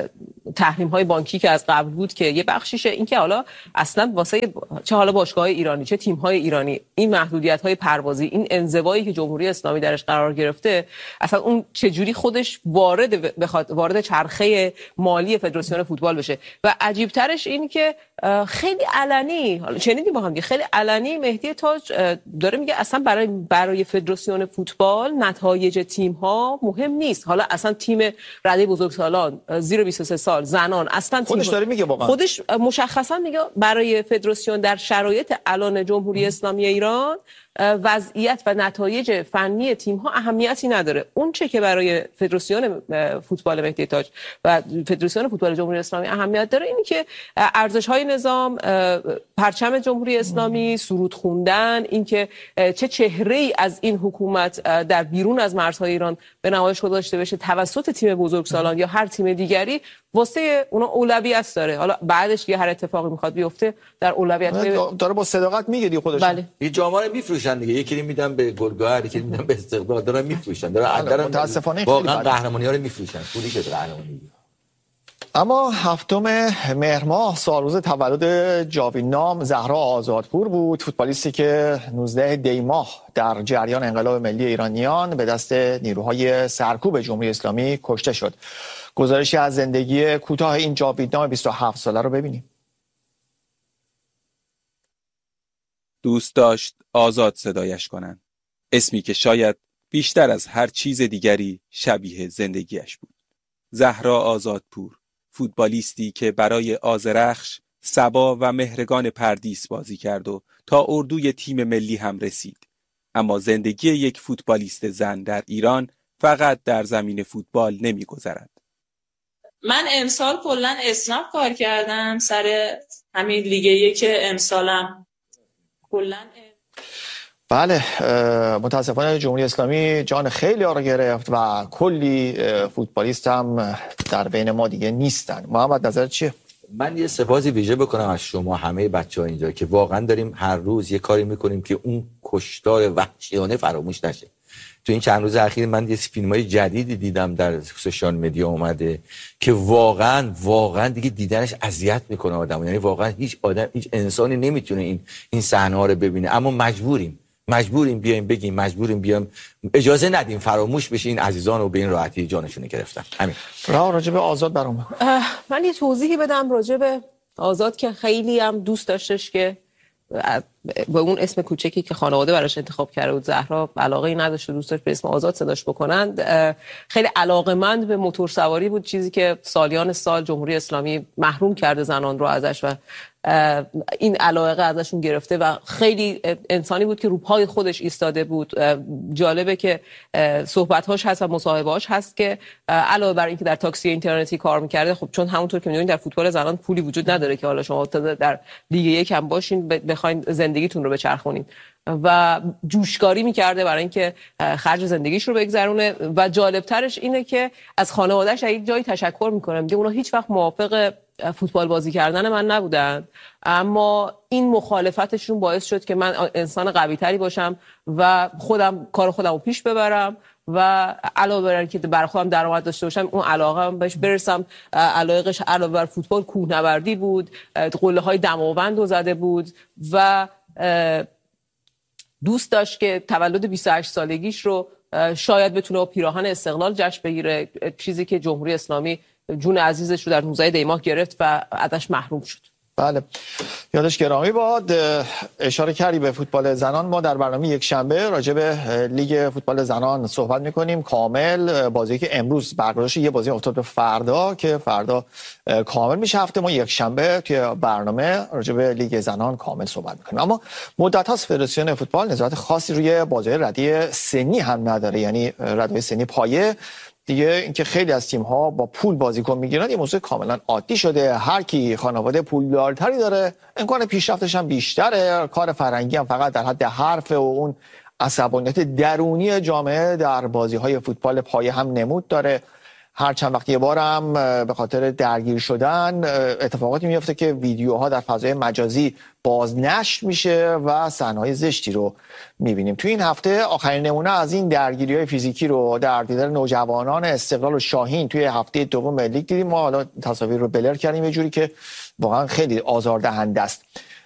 تحریم های بانکی که از قبل بود که یه بخشیشه، این که حالا اصلا واسه چه حالا باشگاه ایرانی چه تیم های ایرانی این محدودیت های پروازی، این انزوایی که جمهوری اسلامی درش قرار گرفته، اصلا اون چجوری خودش وارد بخواد وارد چرخه مالی فدراسیون فوتبال بشه. و عجیب ترش این که خیلی علنی، حالا شنیدیم با هم که خیلی علنی مهدی تاج داره میگه اصلا برای برای فدراسیون فوتبال نتایج تیم ها مهم نیست. حالا اصلا تیم رده بزرگسالان زیر بیست و سه سال زنان اصلا خودش داره میگه واقعا خودش مشخصا میگه برای فدراسیون در شرایط الان جمهوری اسلامی ایران وضعیت و نتایج فنی تیم ها اهمیتی نداره. اون چه که برای فدراسیون فوتبال مهدی تاج و فدراسیون فوتبال جمهوری اسلامی اهمیت داره اینی که ارزش های نظام، پرچم جمهوری اسلامی، سرود خوندن، اینکه چه چهره‌ای از این حکومت در بیرون از مرزهای ایران به نمایش گذاشته بشه توسط تیم بزرگسالان یا هر تیم دیگری، واسه اونا اولویت داره. حالا بعدش یه هر اتفاقی میخواد بیفته در اولویت داره با صداقت میگه دی خودش. بله. یه جامعه رو میفروشن دیگه، یکی میدن به گلگهر، یکی میدن به استقلال، دارن میفروشن، دارن دارن متاسفانه واقعا قهرمانی‌ها رو میفروشن، پولی که قهرمانی. اما هفتم مهر ماه سالروز تولد جاویدنام زهرا آزادپور بود، فوتبالیستی که نوزده دی ماه در جریان انقلاب ملی ایرانیان به دست نیروهای سرکوب جمهوری اسلامی کشته شد. گزارشی از زندگی کوتاه این جاویدنام بیست و هفت ساله رو ببینیم. دوست داشت آزاد صدایش کنند، اسمی که شاید بیشتر از هر چیز دیگری شبیه زندگیش بود. زهرا آزادپور، فوتبالیستی که برای آذرخش، سبا و مهرگان پردیس بازی کرد و تا اردوی تیم ملی هم رسید. اما زندگی یک فوتبالیست زن در ایران فقط در زمین فوتبال نمی‌گذرد. من امسال کلاً اسنپ کار کردم سر همین لیگ یک امسالم کلاً. بله، متاسفانه جمهوری اسلامی جان خیلی ها رو گرفت و کلی فوتبالیست هم در بین ما دیگه نیستن. محمد نظر چیه؟ من یه سپاسی ویژه بکنم از شما همه بچه‌ها اینجا که واقعا داریم هر روز یه کاری میکنیم که اون کشتار وحشیانه فراموش نشه. تو این چند روز اخیر من یه فیلمای جدیدی دیدم در سوشال مدیا اومده که واقعا واقعا دیگه دیدنش اذیت میکنه آدمو. یعنی واقعا هیچ آدم هیچ انسانی نمیتونه این این صحنه‌ها رو ببینه، اما مجبوریم مجبوریم بیایم بگیم، مجبوریم بیام اجازه ندیم فراموش بشه این عزیزان رو به این راحتی جانشون گرفتن. همین. راه راجع به آزاد برام. من یه توضیحی بدم راجع به آزاد که خیلی هم دوست داشتش که با اون اسم کوچکی که خانواده براش انتخاب کرده بود زهرا علاقه‌ای نداشت، دوست داشت به اسم آزاد صداش بکنند. خیلی علاقه‌مند به موتور سواری بود، چیزی که سالیان سال جمهوری اسلامی محروم کرده زنان رو ازش و این علاقه ازشون گرفته و خیلی انسانی بود که رو پای خودش ایستاده بود. جالبه که صحبت‌هاش هست و مصاحبه‌هاش هست که علاوه بر اینکه در تاکسی اینترنتی کار می‌کرده، خب چون همونطور که می‌دونید در فوتبال زنان پولی وجود نداره که حالا شما در لیگ یک هم باشین بخواید زندگیتون رو بچرخونین و جوشکاری می‌کرده برای اینکه خرج زندگیش رو بگذرونه و جالب‌ترش اینه که از خانواده‌اش یک جایی تشکر می‌کنه، میگه اونا هیچ وقت موافق فوتبال بازی کردن من نبودن، اما این مخالفتشون باعث شد که من انسان قوی تری باشم و خودم کار خودم رو پیش ببرم و علاوه بر اینکه برای خودم درآمد داشته باشم اون علاقه بهش برسم. علاقهش علاوه بر فوتبال کوهنوردی بود، قله های دماوند رو زده بود و دوست داشت که تولد بیست و هشت سالگیش رو شاید بتونه با پیراهن استقلال جشن بگیره، چیزی که جمهوری اسلامی جون عزیزش رو در نوزده دی ماه گرفت و ازش محروم شد. بله، یادش گرامی باد. اشاره کردی به فوتبال زنان. ما در برنامه یک شنبه راجع به لیگ فوتبال زنان صحبت میکنیم کامل. بازی که امروز برگزار شد، یه بازی افتاد به فردا که فردا کامل میشه. هفته ما یک شنبه توی برنامه راجع به لیگ زنان کامل صحبت میکنیم. اما مدت هاست فدراسیون فوتبال نظارت خاصی روی بازی ردی سنی هم نداره، یعنی ردی سنی پایه. دیگه اینکه خیلی از تیم ها با پول بازیکن میگیرن یه موضوع کاملا عادی شده. هر کی خانواده پولدارتری داره امکان پیشرفتش هم بیشتره. کار فرنگی هم فقط در حد حرف و اون عصبانیت درونی جامعه در بازی های فوتبال پایه هم نمود داره. هر چند وقت یه بار هم به خاطر درگیر شدن اتفاقاتی میفته که ویدیوها در فضای مجازی بازنشر میشه و صحنه‌های زشتی رو میبینیم. توی این هفته آخرین نمونه از این درگیری‌های فیزیکی رو در دیدار نوجوانان استقلال و شاهین توی هفته دوم لیگ دیدیم. ما حالا تصاویر رو بلر کردیم یه جوری که واقعا خیلی آزاردهنده است.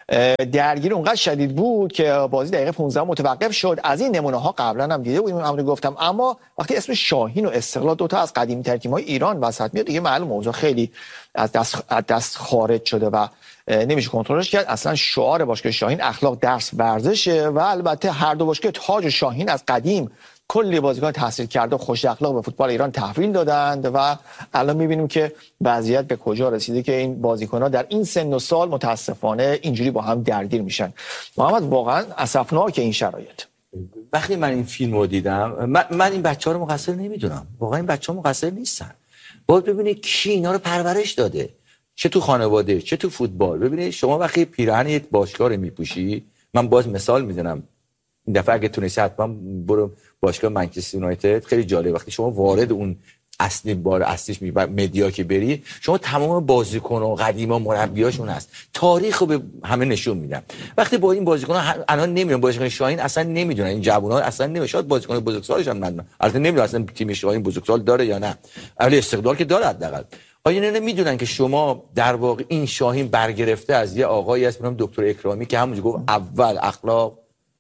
درگیری اونقدر شدید بود که بازی دقیقه پانزده متوقف شد. از این نمونه ها قبلا هم دیده بودیم، همون گفتم. اما وقتی اسم شاهین و استقلال دوتا از قدیمی ترین تیم‌های ایران وسط میاد دیگه معلومه موضوع خیلی از دست از دست خارج شده و نمیشه کنترلش کرد. اصلا شعار باشگاه شاهین اخلاق درس ورزشه و البته هر دو باشگاه تاج و شاهین از قدیم کلی بازیکن تحصیل کرده و خوش اخلاق به فوتبال ایران تحویل دادند و الان میبینیم که وضعیت به کجا رسیده که این بازیکن‌ها در این سن و سال متاسفانه اینجوری با هم درگیر میشن. محمد واقعا اسفناکه این شرایط. وقتی من این فیلم رو دیدم من, من این بچه‌ها رو مقصر نمیدونم. واقعا این بچه‌ها مقصر نیستن. باید ببینید کی اینا رو پرورش داده، چه تو خانواده چه تو فوتبال. ببینید شما وقتی پیراهن یک باشگاه رو میپوشی، من باز مثال میزنم، این دفعه اگه تونستی حتما برو باشگاه منچستر یونایتد. خیلی جالب وقتی شما وارد اون اصلی بار اصلیش می مدیا که بری، شما تمام بازیکن و قدیما مربیاشون هست، تاریخ رو به همه نشون میدن. وقتی با این بازیکن‌ها الان نمیدونم، بازیکن شاهین اصلا نمیدونن، این جوونا اصلا نمیدونن، شاید بازیکن بزرگسالش هم ندونن، البته نمیدونن اصلا تیم شاهین بزرگسال داره یا نه، ولی استقلال که داره حداقل. آیا نه نمیدونن که شما در واقع این شاهین برگرفته از یه آقایی است به نام دکتر اکرامی که همونجوری گفت اول اخلاق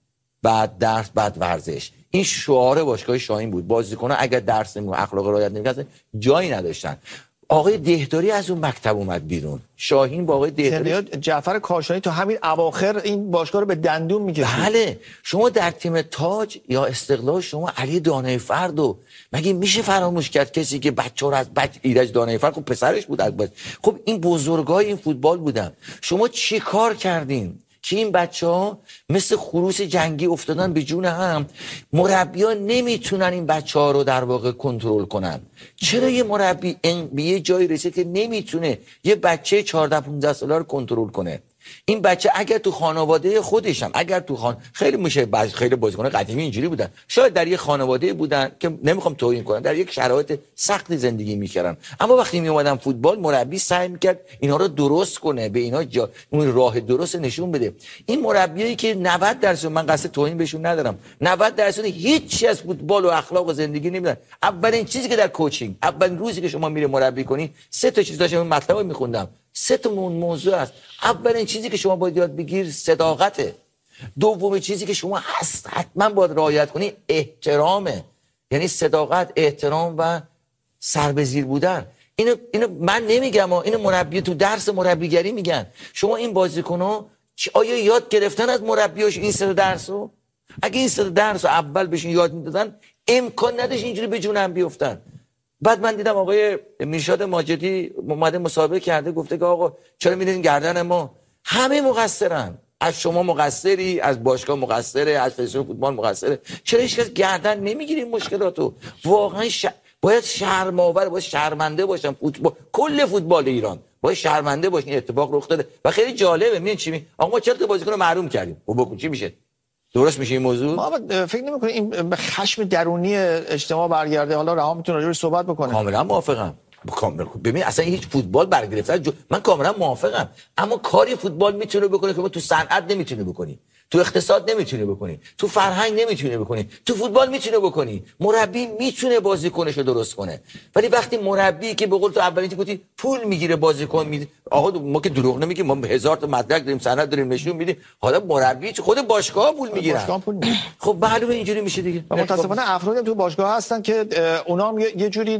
بعد درس بعد ورزش. این شعار باشگاه شاهین بود. بازیکن‌ها اگر درس نمی‌خوندن، اخلاق رعایت نمی‌کردن، جایی نداشتن. آقای دهداری از اون مکتب اومد بیرون. شاهین با آقای دهداری، جعفر کاشانی تو همین اواخر این باشگاه رو به دندون می‌کشید. بله، شما در تیم تاج یا استقلال شما علی دانه‌فرد و مگه میشه فراموش کرد کسی که بچه‌ها رو از بچ ایرج دانه‌فرد خب پسرش بود البته. خب این بزرگای این فوتبال بودن. شما چی کار کردین که این بچه‌ها مثل خروس جنگی افتادن به جون هم؟ مربی‌ها نمیتونن این بچه‌ها رو در واقع کنترل کنن. چرا یه مربی به یه جایی رسید که نمیتونه یه بچه چهارده پانزده ساله رو کنترل کنه؟ این بچه اگر تو خانواده خودش هم اگر تو خان خیلی میشه بعضی خیلی بازیکن قدیمی اینجوری بودن، شاید در یه خانواده بودن که نمیخوام توهین کنم، در یک شرایط سخت زندگی میکردن، اما وقتی میومدن فوتبال مربی سعی میکرد اینا رو درست کنه، به اینا جا... اون راه درست نشون بده. این مربیایی که نود درصد، من قصد توهین بهشون ندارم، نود درصد هیچی از فوتبال و اخلاق و زندگی نمیدونن. اولین چیزی که در کوچینگ، اولین روزی که شما میره مربی کنی، سه تا چیز داشتم مطلبو میخوندم، سه تا موضوع است. اولین چیزی که شما باید یاد بگیر صداقته. دومین چیزی که شما هست حتما باید رعایت کنی احترامه. یعنی صداقت، احترام و سر به زیر بودن. اینو اینو من نمیگم، اینو مربی تو درس مربیگری میگن. شما این بازیکن‌ها آیا یاد گرفتن از مربیاش این سه درسو؟ اگه این سه درسو اول بهشون یاد میدادن، امکان نداشت اینجوری به جون هم بیفتن. بعد من دیدم آقای میرشاد ماجدی اومده مسابقه کرده، گفته که آقا چرا میدین گردن ما؟ همه مقصرن. از شما مقصری، از باشگاه مقصره، از فدراسیون فوتبال مقصره. چرا هیچ کس گردن نمیگیره این مشکلاتو؟ واقعا ش... باید شرم‌آور، باید شرمنده باشن فوتبال، کل فوتبال ایران باید شرمنده باشه. این اتفاق رخ داده و خیلی جالبه. میدونید چی می آقا ما چرا تا بازیکن رو محروم کردیم؟ و بگو چی میشه؟ درست میشه این موضوع؟ ما فکر نمی‌کنید این به خشم درونی اجتماع برگرده؟ حالا رها میتونه راجعش صحبت بکنه. کاملا موافقم. ببین اصلا هیچ فوتبال برگرفته جو... من کاملا موافقم، اما کاری فوتبال میتونه بکنه که ما تو صنعت نمیتونه بکنی، تو اقتصاد نمیتونه بکنی، تو فرهنگ نمیتونه بکنی، تو فوتبال میتونه بکنی. مربی میتونه بازیکنشو درست کنه، ولی وقتی مربی که به قول تو اولین گفتی پول میگیره بازیکن میده، آقا ما که دروغ نمیگیم، ما هزار تا مدرک داریم، سند داریم، نشون میدیم. حالا مربی خود باشگاه پول میگیره، باشگاه پول میگیره. خب معلومه اینجوری میشه دیگه. و متاسفانه افرادی تو باشگاه هستن که اونا هم یه جوری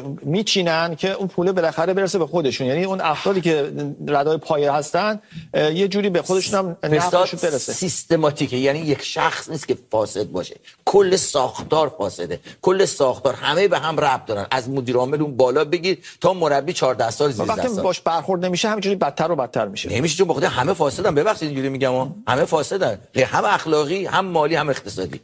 میچینن که اون پول بالاخره برسه به خودشون. یعنی اون افرادی که ردای پایه هستن یه جوری به خودشون هم نفعشون برسه. سیستماتیکه، یعنی یک شخص نیست که فاسد باشه، کل ساختار فاسده، کل ساختار همه به هم ربط دارن، از مدیر عامل اون بالا بگیر تا مربی چهارده سال زیر دست. وقتی باش برخورد نمیشه همینجوری بدتر و بدتر میشه. نمیشه، چون بخاطر همه فاسدن. ببخشید اینجوری میگم، همه فاسدن، هم اخلاقی، هم مالی، هم اقتصادی.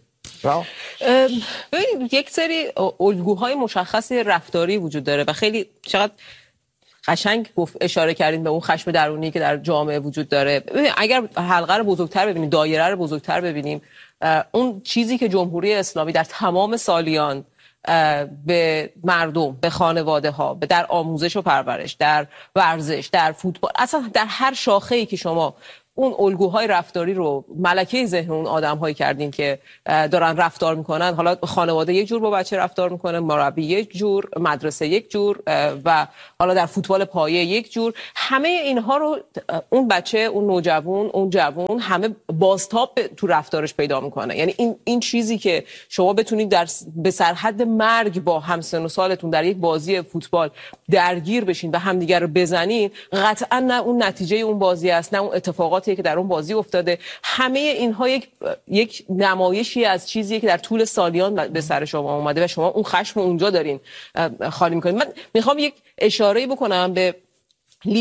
ببینید یک سری الگوهای مشخصی رفتاری وجود داره و خیلی چقدر قشنگ گفت اشاره کردین به اون خشم درونی که در جامعه وجود داره. اگر حلقه رو بزرگتر ببینیم، دایره رو بزرگتر ببینیم، اون چیزی که جمهوری اسلامی در تمام سالیان به مردم، به خانواده ها، در آموزش و پرورش، در ورزش، در فوتبال، اصلا در هر شاخه‌ای که شما اون الگوهای رفتاری رو ملکه ذهن اون آدم‌هایی کردین که دارن رفتار میکنن. حالا خانواده یک جور با بچه رفتار میکنه، مربی یک جور، مدرسه یک جور و حالا در فوتبال پایه یک جور. همه اینها رو اون بچه، اون نوجوان، اون جوان همه بازتاب تو رفتارش پیدا میکنه. یعنی این این چیزی که شما بتونید در به سرحد مرگ با همسن و سالتون در یک بازی فوتبال درگیر بشین و همدیگر رو بزنین، قطعا نه اون نتیجه اون بازی است، نه اون اتفاقاتی که در اون بازی افتاده. همه اینها یک یک نمایشی از چیزیه که در طول سالیان به سر شما اومده و شما اون خشم اونجا دارین خالی میکنین. من میخوام یک اشاره‌ای بکنم به